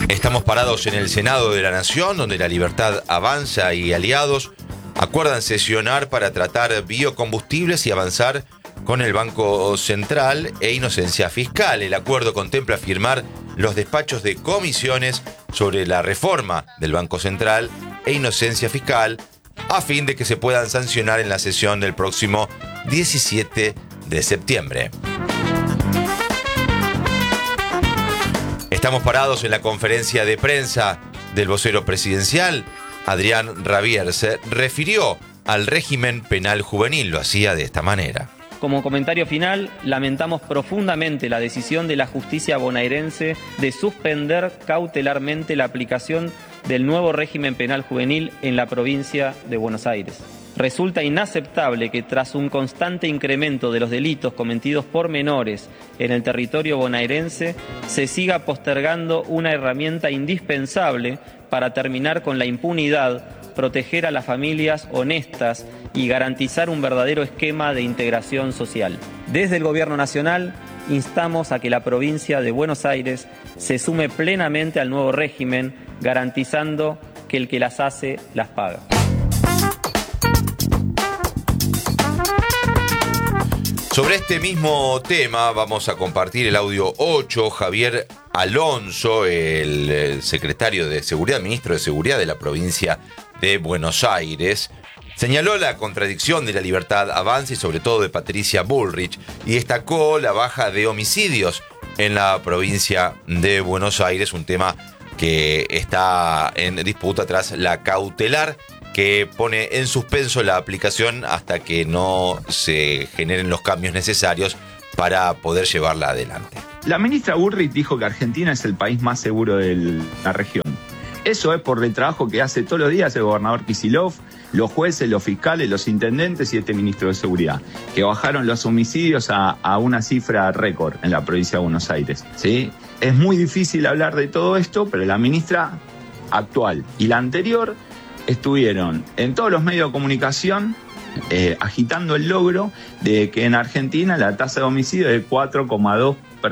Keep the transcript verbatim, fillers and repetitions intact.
Estamos parados en el Senado de la Nación, donde La Libertad Avanza y aliados acuerdan sesionar para tratar biocombustibles y avanzar con el Banco Central e inocencia fiscal. El acuerdo contempla firmar los despachos de comisiones sobre la reforma del Banco Central e inocencia fiscal a fin de que se puedan sancionar en la sesión del próximo diecisiete de septiembre. Estamos parados en la conferencia de prensa del vocero presidencial. Adrián Rabier se refirió al régimen penal juvenil, lo hacía de esta manera. Como comentario final, lamentamos profundamente la decisión de la justicia bonaerense de suspender cautelarmente la aplicación del nuevo régimen penal juvenil en la provincia de Buenos Aires. Resulta inaceptable que tras un constante incremento de los delitos cometidos por menores en el territorio bonaerense se siga postergando una herramienta indispensable para terminar con la impunidad, proteger a las familias honestas y garantizar un verdadero esquema de integración social. Desde el Gobierno Nacional instamos a que la provincia de Buenos Aires se sume plenamente al nuevo régimen, garantizando que el que las hace las paga. Sobre este mismo tema vamos a compartir el audio ocho. Javier Alonso, el secretario de Seguridad, ministro de Seguridad de la provincia de Buenos Aires, señaló la contradicción de La Libertad Avanza y sobre todo de Patricia Bullrich y destacó la baja de homicidios en la provincia de Buenos Aires, un tema que está en disputa tras la cautelar que pone en suspenso la aplicación hasta que no se generen los cambios necesarios para poder llevarla adelante. La ministra Bullrich dijo que Argentina es el país más seguro de la región. Eso es por el trabajo que hace todos los días el gobernador Kicillof, los jueces, los fiscales, los intendentes y este ministro de Seguridad, que bajaron los homicidios a, a una cifra récord en la provincia de Buenos Aires, ¿sí? Es muy difícil hablar de todo esto, pero la ministra actual y la anterior estuvieron en todos los medios de comunicación eh, agitando el logro de que en Argentina la tasa de homicidio es de cuatro coma dos